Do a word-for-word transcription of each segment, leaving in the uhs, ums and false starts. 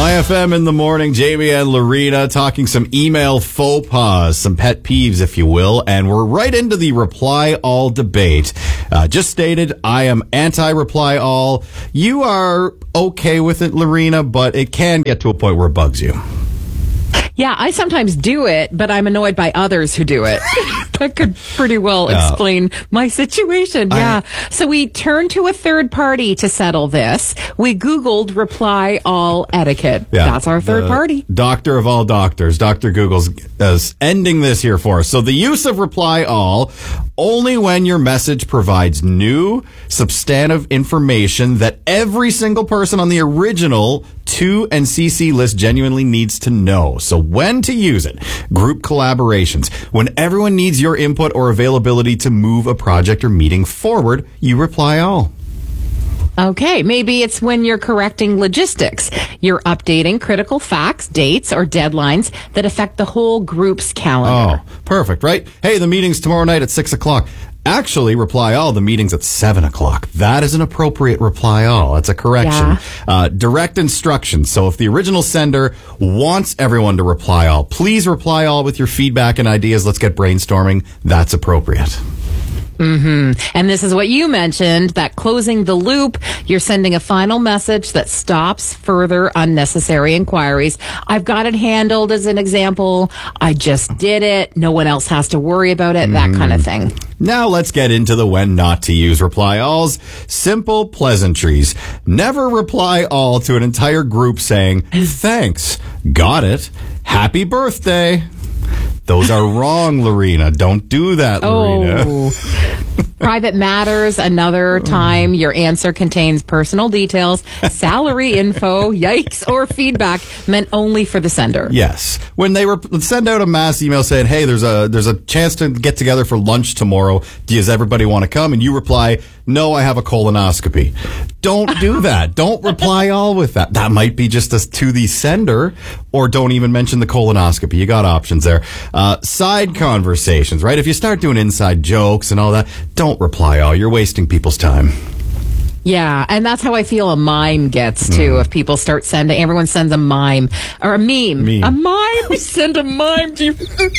My F M in the morning, Jamie and Lorena talking some email faux pas, some pet peeves, if you will, and we're right into the reply all debate. Uh, just stated, I am anti-reply all. You are okay with it, Lorena, but it can get to a point where it bugs you. Yeah, I sometimes do it, but I'm annoyed by others who do it. That could pretty well Yeah. explain my situation. Yeah. I- so we turned to a third party to settle this. We Googled reply all etiquette. Yeah, That's our third the party. Doctor of all doctors, Doctor Google's uh, ending this here for us. So the use of reply all only when your message provides new, substantive information that every single person on the original to and C C list genuinely needs to know. So when to use it. Group collaborations. When everyone needs your input or availability to move a project or meeting forward, you reply all. Okay, maybe it's when you're correcting logistics. You're updating critical facts, dates, or deadlines that affect the whole group's calendar. Oh, perfect, right? Hey, the meeting's tomorrow night at six o'clock. Actually, reply all, the meeting's at seven o'clock. That is an appropriate reply all. That's a correction. Yeah. Uh, direct instructions. So if the original sender wants everyone to reply all, please reply all with your feedback and ideas. Let's get brainstorming. That's appropriate. Mm-hmm. And this is what you mentioned, that closing the loop, you're sending a final message that stops further unnecessary inquiries. I've got it handled as an example. I just did it. No one else has to worry about it. That kind of thing. Now let's get into the when not to use reply alls. Simple pleasantries. Never reply all to an entire group saying, thanks, got it, happy birthday. Those are wrong, Lorena. Don't do that, Lorena. Oh. Private matters, another time. Your answer contains personal details, salary info, yikes, or feedback meant only for the sender. Yes. When they were send out a mass email saying, hey, there's a there's a chance to get together for lunch tomorrow. Does everybody want to come? And you reply, no, I have a colonoscopy. Don't do that. Don't reply all with that. That might be just as to the sender, or don't even mention the colonoscopy. You got options there. Uh, side conversations, right? If you start doing inside jokes and all that, don't reply all. You're wasting people's time. Yeah, and that's how I feel a mime gets, too. Mm. If people start sending, everyone sends a mime, or a meme. Meme. A mime? Send a mime to you.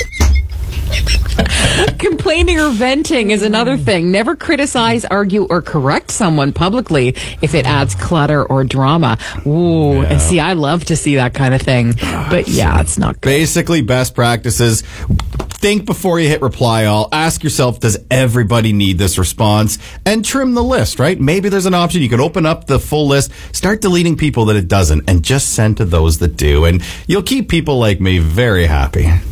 Complaining or venting is another thing. Never criticize, argue, or correct someone publicly if it adds clutter or drama. Ooh, Yeah. and see, I love to see that kind of thing. But yeah, it's not good. Basically, best practices. Think before you hit reply all. Ask yourself, does everybody need this response? And trim the list, right? Maybe there's an option. You can open up the full list, start deleting people that it doesn't, and just send to those that do. And you'll keep people like me very happy.